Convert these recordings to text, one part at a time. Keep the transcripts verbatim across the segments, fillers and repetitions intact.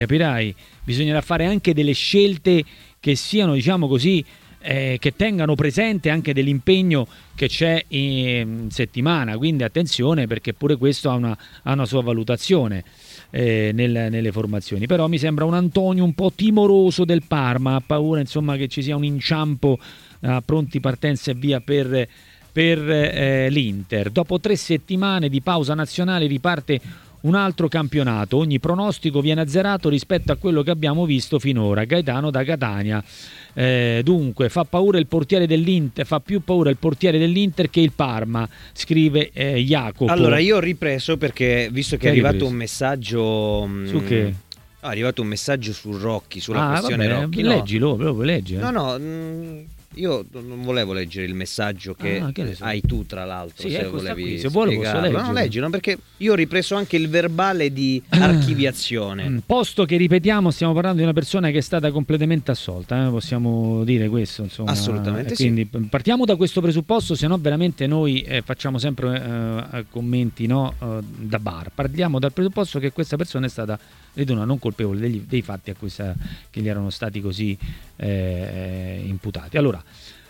capirai, bisognerà fare anche delle scelte che siano, diciamo così, eh, che tengano presente anche dell'impegno che c'è in settimana, quindi attenzione, perché pure questo ha una, ha una sua valutazione eh, nel, nelle formazioni. Però mi sembra un Antonio un po' timoroso del Parma, ha paura insomma che ci sia un inciampo a pronti partenza e via per, per eh, l'Inter. Dopo tre settimane di pausa nazionale riparte un altro campionato, ogni pronostico viene azzerato rispetto a quello che abbiamo visto finora. Gaetano da Catania. Eh, dunque fa paura il portiere dell'Inter, fa più paura il portiere dell'Inter che il Parma, scrive eh, Jacopo. Allora io ho ripreso perché visto che, che è arrivato ripreso? un messaggio su che? No, è arrivato un messaggio su Rocchi, sulla ah, questione vabbè, Rocchi. Leggilo, no. proprio leggi. Eh. No, no, mh, io non volevo leggere il messaggio che, ah, che hai tu, tra l'altro, sì, se ecco, volevi qui, se vuole posso leggere. No, leggilo, perché io ho ripreso anche il verbale di archiviazione. Posto che, ripetiamo, stiamo parlando di una persona che è stata completamente assolta, eh? Possiamo dire questo, insomma. Assolutamente, eh, quindi sì. Partiamo da questo presupposto, se no veramente noi eh, facciamo sempre eh, commenti, no, eh, da bar. Partiamo dal presupposto che questa persona è stata ritenuta non colpevole degli, dei fatti a cui sa, che gli erano stati così eh, imputati. Allora,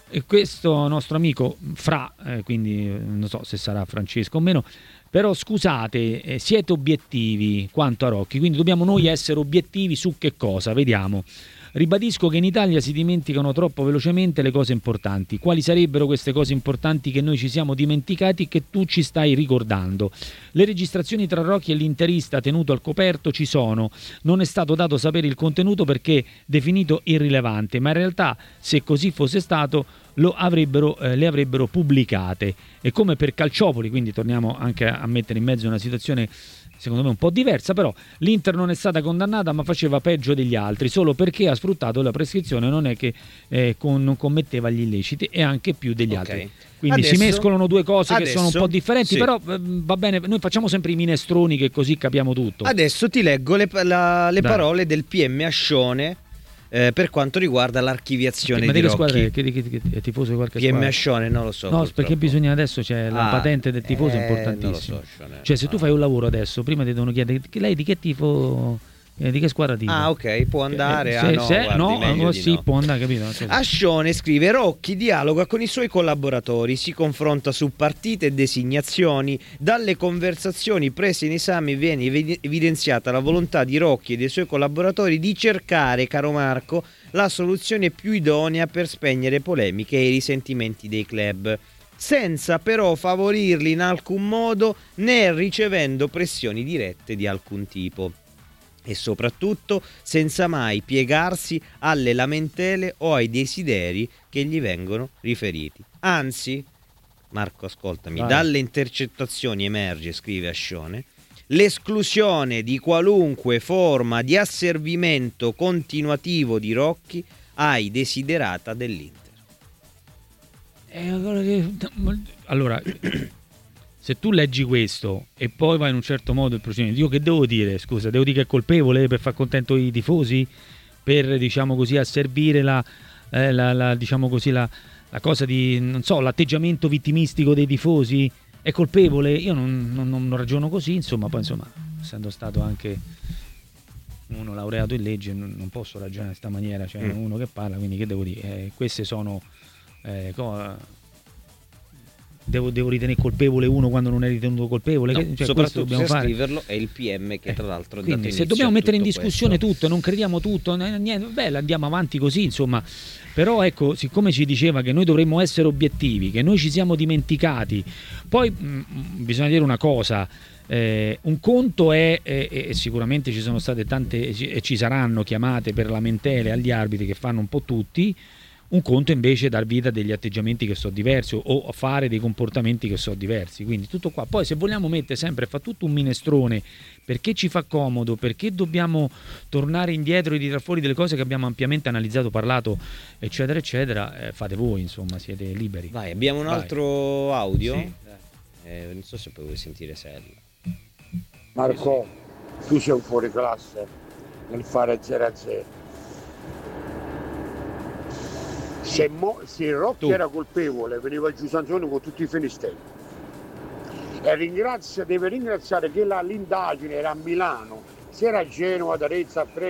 questo nostro amico Fra, eh, quindi non so se sarà Francesco o meno, però scusate, eh, siete obiettivi quanto a Rocchi, quindi dobbiamo noi essere obiettivi su che cosa? Vediamo. Ribadisco che in Italia si dimenticano troppo velocemente le cose importanti. Quali sarebbero queste cose importanti che noi ci siamo dimenticati e che tu ci stai ricordando? Le registrazioni tra Rocchi e l'interista tenuto al coperto ci sono. Non è stato dato sapere il contenuto perché definito irrilevante, ma in realtà, se così fosse stato, lo avrebbero, eh, le avrebbero pubblicate. E come per Calciopoli, quindi torniamo anche a mettere in mezzo una situazione secondo me un po' diversa, però l'Inter non è stata condannata ma faceva peggio degli altri solo perché ha sfruttato la prescrizione, non è che eh, con, non commetteva gli illeciti, e anche più degli okay. altri. Quindi adesso, si mescolano due cose adesso, che sono un po' differenti, sì. Però eh, va bene, noi facciamo sempre i minestroni che così capiamo tutto. Adesso ti leggo le, la, le parole del P M Ascione eh, per quanto riguarda l'archiviazione ma di Rocchi. Squadra è? Che, che, che, è tifoso di qualche P M squadra? Ascione non lo so. No, purtroppo. Perché bisogna adesso c'è la ah, patente del tifoso, eh, è importantissimo. Non lo so, cioè se ah. tu fai un lavoro adesso, prima ti devono chiedere lei di che tifo, eh, di che squadra tifa. Ah, ok, può andare. Eh, ah, se, no, se, guardi, no, sì, no. può andare, capito? Ascione scrive: Rocchi dialoga con i suoi collaboratori, si confronta su partite e designazioni. Dalle conversazioni prese in esame viene evidenziata la volontà di Rocchi e dei suoi collaboratori di cercare, caro Marco, la soluzione più idonea per spegnere polemiche e risentimenti dei club, senza però favorirli in alcun modo né ricevendo pressioni dirette di alcun tipo, e soprattutto senza mai piegarsi alle lamentele o ai desideri che gli vengono riferiti. Anzi, Marco, ascoltami, Vai. dalle intercettazioni emerge, scrive Ascione, l'esclusione di qualunque forma di asservimento continuativo di Rocchi ai desiderata dell'Inter. Eh, allora, se tu leggi questo e poi vai in un certo modo il procedimento, io che devo dire? Scusa, devo dire che è colpevole per far contento i tifosi? Per, diciamo così, asservire la, eh, la, la diciamo così, la, la cosa di, non so, l'atteggiamento vittimistico dei tifosi? È colpevole? Io non, non, non ragiono così, insomma, poi insomma, essendo stato anche uno laureato in legge, non, non posso ragionare in questa maniera, cioè mm. uno che parla, quindi che devo dire? Eh, queste sono eh, co- devo, devo ritenere colpevole uno quando non è ritenuto colpevole? No, che, cioè, soprattutto se a fare. scriverlo è il P M che tra l'altro eh, quindi se dobbiamo mettere in discussione questo. tutto, non crediamo tutto, niente, beh, andiamo avanti così, insomma. Però ecco, siccome ci diceva che noi dovremmo essere obiettivi, che noi ci siamo dimenticati, poi mh, bisogna dire una cosa, eh, un conto è, eh, e sicuramente ci sono state tante e ci saranno chiamate per lamentele agli arbitri che fanno un po' tutti, un conto invece dar vita a degli atteggiamenti che sono diversi o a fare dei comportamenti che sono diversi, quindi tutto qua. Poi se vogliamo mettere sempre, fa tutto un minestrone perché ci fa comodo, perché dobbiamo tornare indietro e tirar fuori delle cose che abbiamo ampiamente analizzato, parlato, eccetera eccetera, eh, fate voi, insomma, siete liberi. Vai, abbiamo un Vai. altro audio, sì. eh, non so se poi vuoi sentire Sella. Marco, tu sei un fuori classe nel fare zero a zero. Se, mo, se Rocchi tu. era colpevole, veniva giù sanzione con tutti i finisterri. E ringrazia, deve ringraziare che la, l'indagine era a Milano se era Genova, Arezzo,